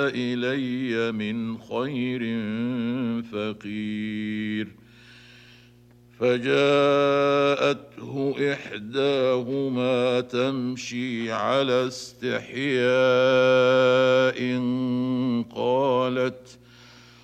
إلي من خير فقير. فجاءته إحداهما تمشي على استحياء